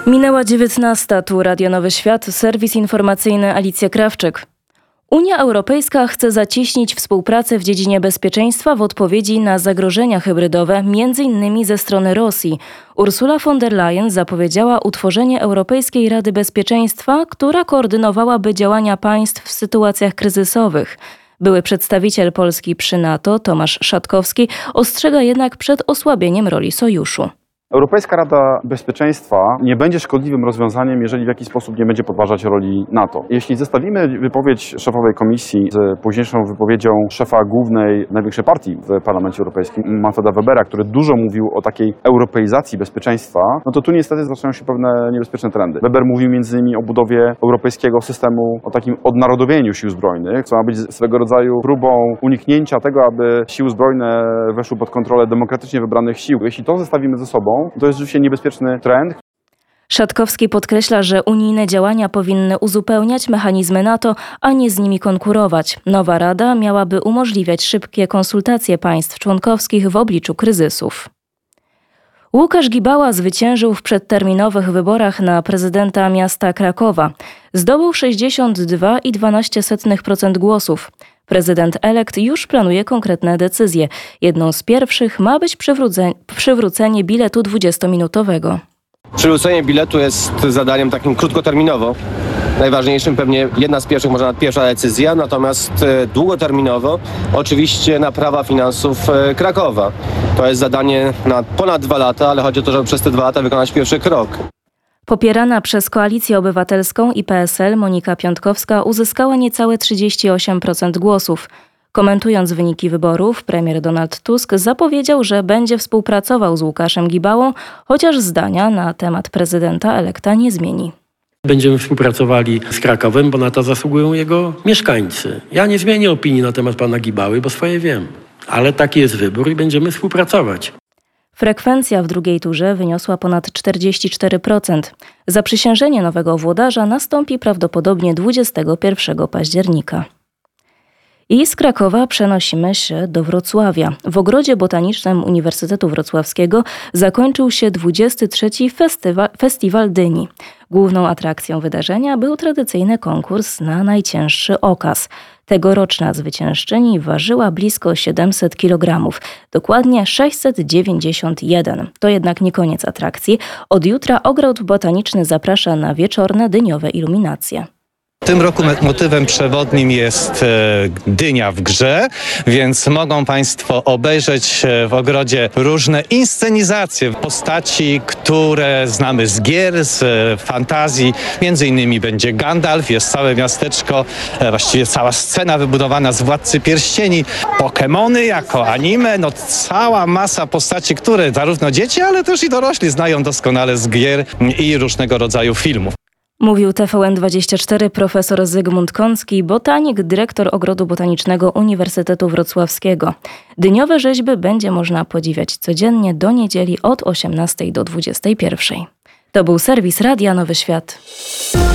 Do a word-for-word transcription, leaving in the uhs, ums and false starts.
Minęła dziewiętnasta, tu Radio Nowy Świat, serwis informacyjny Alicja Krawczyk. Unia Europejska chce zacieśnić współpracę w dziedzinie bezpieczeństwa w odpowiedzi na zagrożenia hybrydowe, między innymi ze strony Rosji. Ursula von der Leyen zapowiedziała utworzenie Europejskiej Rady Bezpieczeństwa, która koordynowałaby działania państw w sytuacjach kryzysowych. Były przedstawiciel Polski przy NATO, Tomasz Szatkowski, ostrzega jednak przed osłabieniem roli sojuszu. Europejska Rada Bezpieczeństwa nie będzie szkodliwym rozwiązaniem, jeżeli w jakiś sposób nie będzie podważać roli NATO. Jeśli zestawimy wypowiedź szefowej komisji z późniejszą wypowiedzią szefa głównej, największej partii w Parlamencie Europejskim, Manfreda Webera, który dużo mówił o takiej europeizacji bezpieczeństwa, no to tu niestety zaczynają się pewne niebezpieczne trendy. Weber mówił między innymi o budowie europejskiego systemu, o takim odnarodowieniu sił zbrojnych, co ma być swego rodzaju próbą uniknięcia tego, aby siły zbrojne weszły pod kontrolę demokratycznie wybranych sił. Jeśli to zestawimy ze sobą, to jest rzeczywiście niebezpieczny trend. Szatkowski podkreśla, że unijne działania powinny uzupełniać mechanizmy NATO, a nie z nimi konkurować. Nowa Rada miałaby umożliwiać szybkie konsultacje państw członkowskich w obliczu kryzysów. Łukasz Gibała zwyciężył w przedterminowych wyborach na prezydenta miasta Krakowa. Zdobył sześćdziesiąt dwa i dwanaście procent głosów. Prezydent elekt już planuje konkretne decyzje. Jedną z pierwszych ma być przywrócenie, przywrócenie biletu dwudziestominutowego. Przywrócenie biletu jest zadaniem takim krótkoterminowo. Najważniejszym pewnie jedna z pierwszych, może nawet pierwsza decyzja, natomiast długoterminowo oczywiście naprawa finansów Krakowa. To jest zadanie na ponad dwa lata, ale chodzi o to, żeby przez te dwa lata wykonać pierwszy krok. Popierana przez Koalicję Obywatelską i P S L Monika Piątkowska uzyskała niecałe trzydzieści osiem procent głosów. Komentując wyniki wyborów, premier Donald Tusk zapowiedział, że będzie współpracował z Łukaszem Gibałą, chociaż zdania na temat prezydenta elekta nie zmieni. Będziemy współpracowali z Krakowem, bo na to zasługują jego mieszkańcy. Ja nie zmienię opinii na temat pana Gibały, bo swoje wiem. Ale taki jest wybór i będziemy współpracować. Frekwencja w drugiej turze wyniosła ponad czterdzieści cztery procent. Zaprzysiężenie nowego włodarza nastąpi prawdopodobnie dwudziestego pierwszego października. I z Krakowa przenosimy się do Wrocławia. W Ogrodzie Botanicznym Uniwersytetu Wrocławskiego zakończył się dwudziesty trzeci Festiwal, Festiwal Dyni. Główną atrakcją wydarzenia był tradycyjny konkurs na najcięższy okaz. Tegoroczna zwyciężczyni ważyła blisko siedemset kilogramów, dokładnie sześćset dziewięćdziesiąt jeden. To jednak nie koniec atrakcji. Od jutra Ogród Botaniczny zaprasza na wieczorne dyniowe iluminacje. W tym roku motywem przewodnim jest dynia w grze, więc mogą Państwo obejrzeć w ogrodzie różne inscenizacje postaci, które znamy z gier, z fantazji. Między innymi będzie Gandalf, jest całe miasteczko, właściwie cała scena wybudowana z Władcy Pierścieni, Pokemony jako anime, no cała masa postaci, które zarówno dzieci, ale też i dorośli znają doskonale z gier i różnego rodzaju filmów. Mówił T V N dwadzieścia cztery profesor Zygmunt Kącki, botanik, dyrektor Ogrodu Botanicznego Uniwersytetu Wrocławskiego. Dyniowe rzeźby będzie można podziwiać codziennie do niedzieli od osiemnastej do dwudziestej pierwszej. To był serwis Radia Nowy Świat.